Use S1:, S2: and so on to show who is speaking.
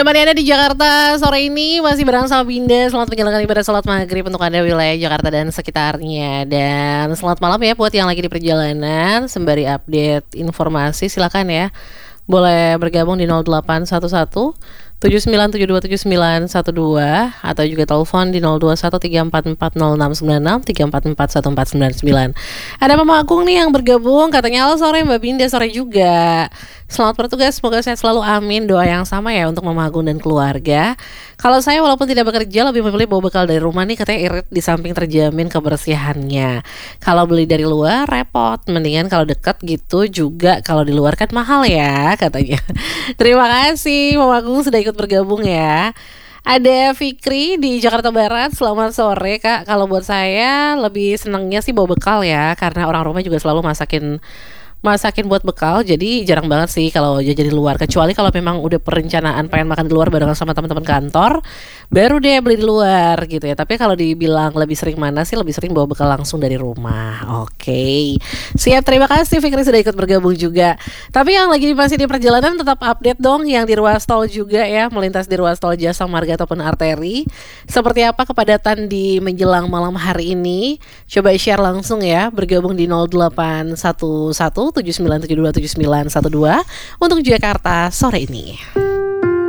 S1: Teman Anda di Jakarta sore ini masih bareng sama Binda. Selamat menjalankan ibadah sholat maghrib untuk Anda wilayah Jakarta dan sekitarnya. Dan selamat malam ya buat yang lagi di perjalanan. Sembari update informasi silakan ya. Boleh bergabung di 0811 79727912 atau juga telepon di 0213440696 3441499. Ada Mama Agung nih yang bergabung, katanya halo sore Mbak Binda, sore juga. Selamat bertugas, semoga sehat selalu, amin. Doa yang sama ya untuk Mama Agung dan keluarga. Kalau saya walaupun tidak bekerja lebih memilih bawa bekal dari rumah nih, katanya irit di samping terjamin kebersihannya. Kalau beli dari luar repot, mendingan kalau dekat gitu juga, kalau di luar kan mahal ya katanya. Terima kasih Mama Agung sudah ikut bergabung ya. Ada Fikri di Jakarta Barat, selamat sore Kak. Kalau buat saya lebih senangnya sih bawa bekal ya, karena orang rumah juga selalu masakin buat bekal, jadi jarang banget sih kalau jajan di luar, kecuali kalau memang udah perencanaan pengen makan di luar barengan sama teman-teman kantor, baru deh beli di luar gitu ya. Tapi kalau dibilang lebih sering mana sih, lebih sering bawa bekal langsung dari rumah. Oke, siap, terima kasih Fikri sudah ikut bergabung juga. Tapi yang lagi masih di perjalanan tetap update dong, yang di ruas tol juga ya, melintas di ruas tol Jasa Marga ataupun arteri. Seperti apa kepadatan di menjelang malam hari ini? Coba share langsung ya, bergabung di 0811 79727912 untuk Jakarta sore ini.